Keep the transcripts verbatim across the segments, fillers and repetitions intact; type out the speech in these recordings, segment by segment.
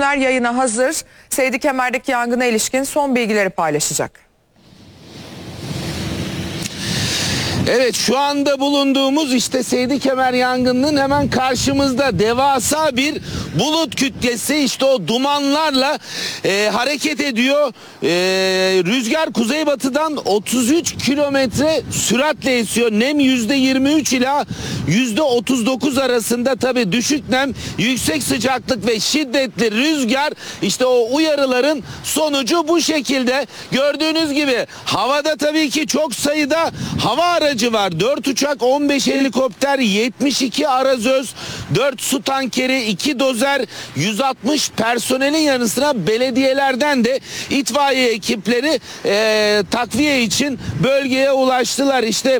Tayfuner yayına hazır. Seydikemer'deki yangına ilişkin son bilgileri paylaşacak. Evet, şu anda bulunduğumuz işte Seydikemer yangınının hemen karşımızda devasa bir bulut kütlesi, işte o dumanlarla e, hareket ediyor. E, rüzgar kuzeybatıdan otuz üç kilometre süratle esiyor. Nem yüzde yirmi üç ila yüzde otuz dokuz arasında. Tabii düşük nem, yüksek sıcaklık ve şiddetli rüzgar, işte o uyarıların sonucu bu şekilde. Gördüğünüz gibi havada tabii ki çok sayıda hava aracı var. dört uçak, on beş helikopter, yetmiş iki arazöz, dört su tankeri, iki dozer, yüz altmış personelin yanı sıra belediyelerden de itfaiye ekipleri e, takviye için bölgeye ulaştılar. İşte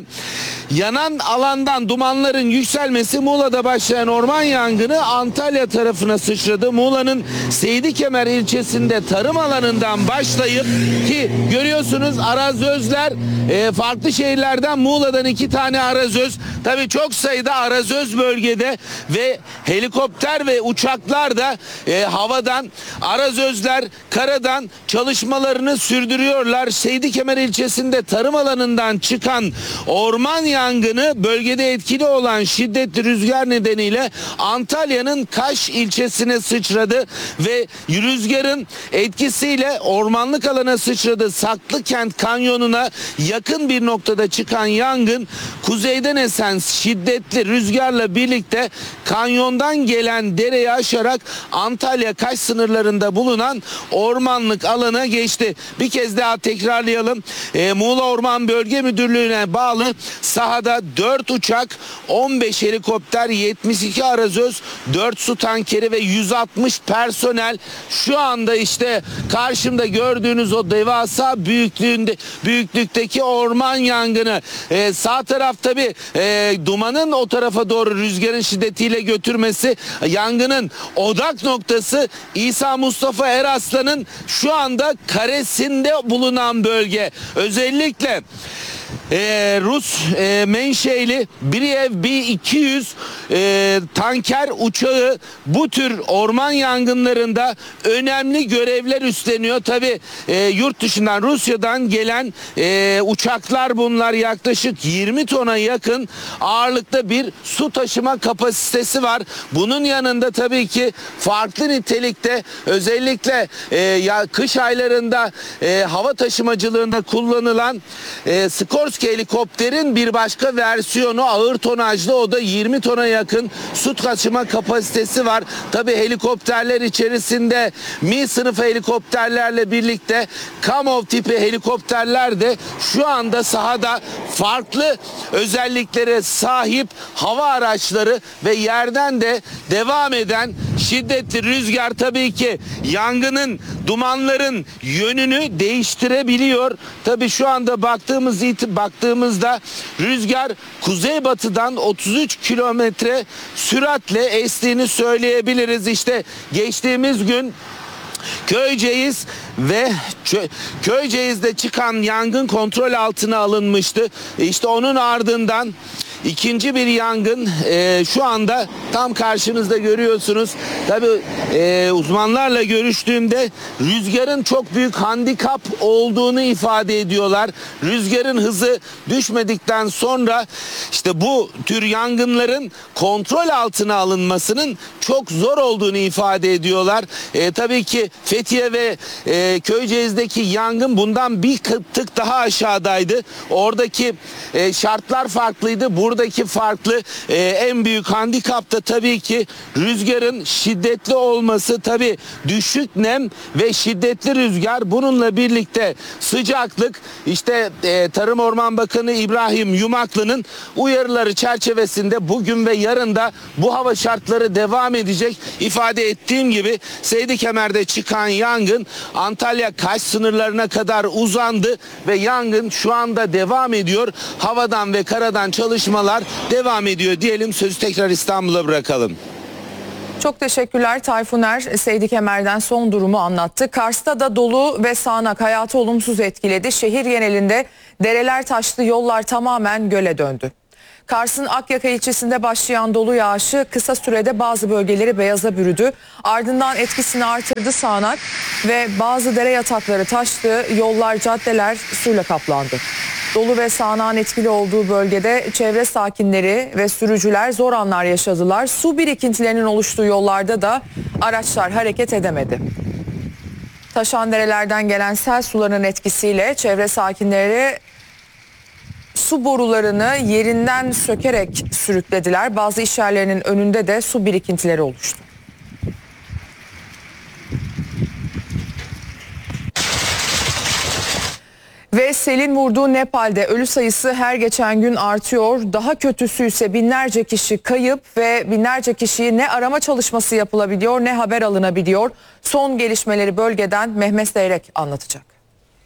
yanan alandan dumanların yükselmesi, Muğla'da başlayan orman yangını Antalya tarafına sıçradı. Muğla'nın Seydikemer ilçesinde tarım alanından başlayıp, ki görüyorsunuz arazözler e, farklı şehirlerden, Muğla'dan iki tane arazöz, tabii çok sayıda arazöz bölgede ve helikopter ve uçaklar da e, havadan, arazözler karadan çalışmalarını sürdürüyorlar. Seydikemer ilçesinde tarım alanından çıkan orman yangını bölgede etkili olan şiddetli rüzgar nedeniyle Antalya'nın Kaş ilçesine sıçradı ve rüzgarın etkisiyle ormanlık alana sıçradı. Saklıkent Kanyonu'na yakın bir noktada çıkan yangın, kuzeyden esen şiddetli rüzgarla birlikte kanyondan gelen dereyi aşarak Antalya Kaş sınırlarında bulunan ormanlık alana geçti. Bir kez daha tekrarlayalım. E, Muğla Orman Bölge Müdürlüğü'ne bağlı sahada dört uçak, on beş helikopter, yetmiş iki arazöz, dört su tankeri ve yüz altmış personel şu anda işte karşımda gördüğünüz o devasa büyüklüğünde büyüklükteki orman yangını. Ee, sağ taraf tabi e, dumanın o tarafa doğru rüzgarın şiddetiyle götürmesi, yangının odak noktası İsa Mustafa Eraslan'ın şu anda karesinde bulunan bölge. Özellikle Ee, Rus e, menşeli Briyev B iki yüz e, tanker uçağı bu tür orman yangınlarında önemli görevler üstleniyor. Tabi e, yurt dışından, Rusya'dan gelen e, uçaklar bunlar. Yaklaşık yirmi tona yakın ağırlıkta bir su taşıma kapasitesi var. Bunun yanında tabii ki farklı nitelikte, özellikle e, ya kış aylarında e, hava taşımacılığında kullanılan e, Skorsky helikopterin bir başka versiyonu, ağır tonajlı, o da yirmi tona yakın su taşıma kapasitesi var. Tabii helikopterler içerisinde Mi sınıfı helikopterlerle birlikte Kamov tipi helikopterler de şu anda sahada farklı özelliklere sahip hava araçları ve yerden de devam eden şiddetli rüzgar tabii ki yangının, dumanların yönünü değiştirebiliyor. Tabii şu anda baktığımız baktığımızda rüzgar kuzeybatıdan otuz üç kilometre süratle estiğini söyleyebiliriz. İşte geçtiğimiz gün Köyceğiz ve Köyceğiz'de çıkan yangın kontrol altına alınmıştı. İşte onun ardından İkinci bir yangın e, şu anda tam karşınızda görüyorsunuz. Tabii e, uzmanlarla görüştüğümde rüzgarın çok büyük handikap olduğunu ifade ediyorlar. Rüzgarın hızı düşmedikten sonra işte bu tür yangınların kontrol altına alınmasının çok zor olduğunu ifade ediyorlar. E, tabii ki Fethiye ve e, Köyceğiz'deki yangın bundan bir tık daha aşağıdaydı. Oradaki e, şartlar farklıydı. Burada Buradaki farklı e, en büyük handikap da tabii ki rüzgarın şiddetli olması. Tabii düşük nem ve şiddetli rüzgar, bununla birlikte sıcaklık, işte e, Tarım Orman Bakanı İbrahim Yumaklı'nın uyarıları çerçevesinde bugün ve yarın da bu hava şartları devam edecek. İfade ettiğim gibi Seydikemer'de çıkan yangın Antalya Kaş sınırlarına kadar uzandı ve yangın şu anda devam ediyor. Havadan ve karadan çalışmalar devam ediyor diyelim. Sözü tekrar İstanbul'a bırakalım. Çok teşekkürler Tayfuner. Seydikemer'den son durumu anlattı. Kars'ta da dolu ve sağanak hayatı olumsuz etkiledi. Şehir genelinde dereler taştı, yollar tamamen göle döndü. Kars'ın Akyaka ilçesinde başlayan dolu yağışı kısa sürede bazı bölgeleri beyaza bürüdü. Ardından etkisini artırdı sağanak ve bazı dere yatakları taştı, yollar, caddeler suyla kaplandı. Dolu ve sağanağın etkili olduğu bölgede çevre sakinleri ve sürücüler zor anlar yaşadılar. Su birikintilerinin oluştuğu yollarda da araçlar hareket edemedi. Taşan derelerden gelen sel sularının etkisiyle çevre sakinleri su borularını yerinden sökerek sürüklediler. Bazı işyerlerinin önünde de su birikintileri oluştu. Ve selin vurduğu Nepal'de ölü sayısı her geçen gün artıyor. Daha kötüsü ise binlerce kişi kayıp ve binlerce kişiyi ne arama çalışması yapılabiliyor ne haber alınabiliyor. Son gelişmeleri bölgeden Mehmet Zeyrek anlatacak.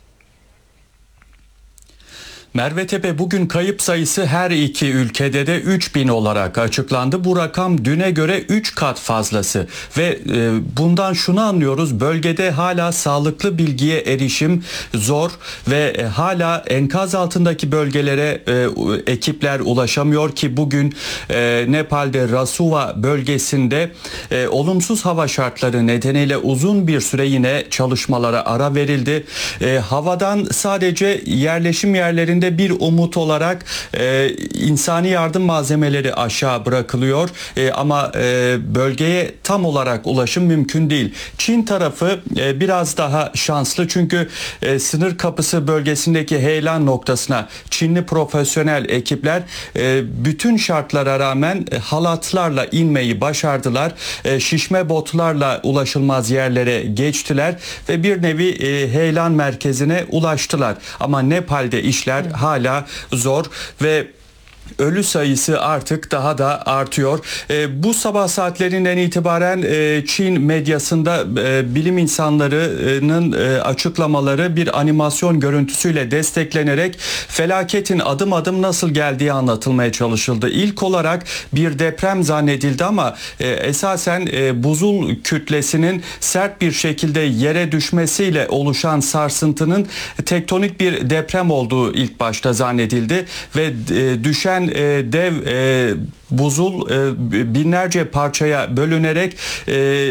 Merve Tepe, bugün kayıp sayısı her iki ülkede de üç bin olarak açıklandı. Bu rakam düne göre üç kat fazlası ve e, bundan şunu anlıyoruz: bölgede hala sağlıklı bilgiye erişim zor ve e, hala enkaz altındaki bölgelere e, ekipler ulaşamıyor ki bugün e, Nepal'de Rasuva bölgesinde e, olumsuz hava şartları nedeniyle uzun bir süre yine çalışmalara ara verildi. E, havadan sadece yerleşim yerlerinde bir umut olarak e, insani yardım malzemeleri aşağı bırakılıyor e, ama e, bölgeye tam olarak ulaşım mümkün değil. Çin tarafı e, biraz daha şanslı çünkü e, sınır kapısı bölgesindeki heyelan noktasına Çinli profesyonel ekipler e, bütün şartlara rağmen e, halatlarla inmeyi başardılar. E, şişme botlarla ulaşılmaz yerlere geçtiler ve bir nevi e, heyelan merkezine ulaştılar. Ama Nepal'de işler hala zor ve ölü sayısı artık daha da artıyor. E, bu sabah saatlerinden itibaren e, Çin medyasında e, bilim insanlarının e, açıklamaları bir animasyon görüntüsüyle desteklenerek felaketin adım adım nasıl geldiği anlatılmaya çalışıldı. İlk olarak bir deprem zannedildi ama e, esasen e, buzul kütlesinin sert bir şekilde yere düşmesiyle oluşan sarsıntının tektonik bir deprem olduğu ilk başta zannedildi ve e, düşen E, dev e, buzul e, binlerce parçaya bölünerek e,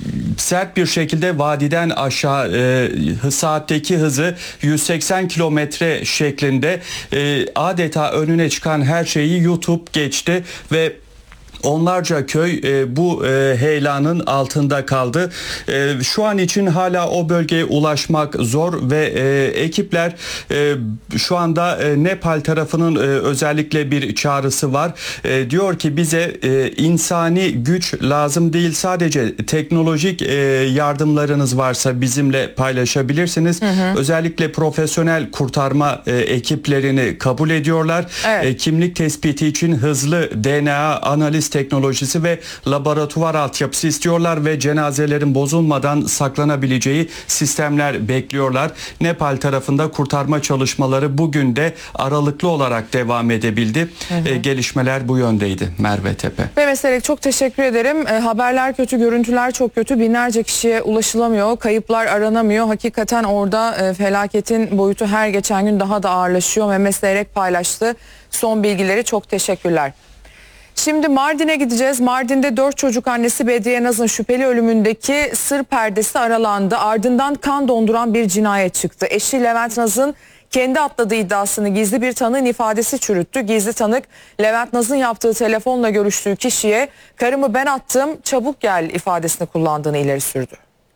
sert bir şekilde vadiden aşağı e, saatteki hızı yüz seksen kilometre şeklinde e, adeta önüne çıkan her şeyi yutup geçti ve onlarca köy e, bu e, heyelanın altında kaldı. E, şu an için hala o bölgeye ulaşmak zor ve e, ekipler e, şu anda e, Nepal tarafının e, özellikle bir çağrısı var. E, diyor ki bize e, insani güç lazım değil, sadece teknolojik e, yardımlarınız varsa bizimle paylaşabilirsiniz. Hı hı. Özellikle profesyonel kurtarma e, ekiplerini kabul ediyorlar. Evet. E, kimlik tespiti için hızlı D N A analiz teknolojisi ve laboratuvar altyapısı istiyorlar ve cenazelerin bozulmadan saklanabileceği sistemler bekliyorlar. Nepal tarafında kurtarma çalışmaları bugün de aralıklı olarak devam edebildi. Hı hı. E, gelişmeler bu yöndeydi Merve Tepe. Mehmet Zeyrek, çok teşekkür ederim. E, haberler kötü, görüntüler çok kötü. Binlerce kişiye ulaşılamıyor, kayıplar aranamıyor. Hakikaten orada e, felaketin boyutu her geçen gün daha da ağırlaşıyor. Mehmet Zeyrek paylaştı son bilgileri. Çok teşekkürler. Şimdi Mardin'e gideceğiz. Mardin'de dört çocuk annesi Bedriye Naz'ın şüpheli ölümündeki sır perdesi aralandı. Ardından kan donduran bir cinayet çıktı. Eşi Levent Naz'ın kendi atladığı iddiasını gizli bir tanığın ifadesi çürüttü. Gizli tanık Levent Naz'ın yaptığı telefonla görüştüğü kişiye "Karımı ben attım, çabuk gel" ifadesini kullandığını ileri sürdü.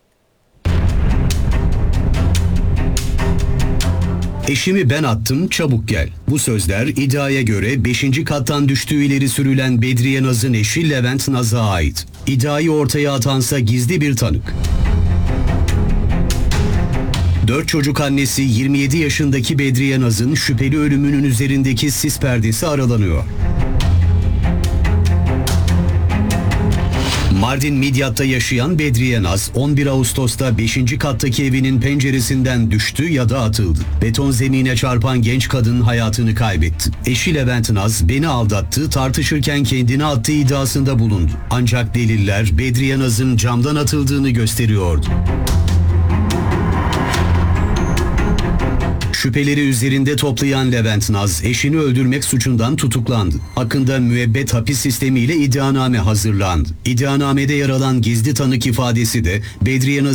"Eşimi ben attım, çabuk gel." Bu sözler iddiaya göre beşinci kattan düştüğü ileri sürülen Bedriye Naz'ın eşi Levent Naz'a ait. İddiayı ortaya atansa gizli bir tanık. Dört çocuk annesi yirmi yedi yaşındaki Bedriye Naz'ın şüpheli ölümünün üzerindeki sis perdesi aralanıyor. Mardin Midyat'ta yaşayan Bedriye Naz on bir Ağustos'ta beşinci kattaki evinin penceresinden düştü ya da atıldı. Beton zemine çarpan genç kadın hayatını kaybetti. Eşi Levent Naz beni aldattı, tartışırken kendini attığı iddiasında bulundu. Ancak deliller Bedriye Naz'ın camdan atıldığını gösteriyordu. Şüpheleri üzerinde toplayan Levent Naz, eşini öldürmek suçundan tutuklandı. Hakkında müebbet hapis sistemiyle iddianame hazırlandı. İddianamede yer alan gizli tanık ifadesi de Bedriye Naz'ın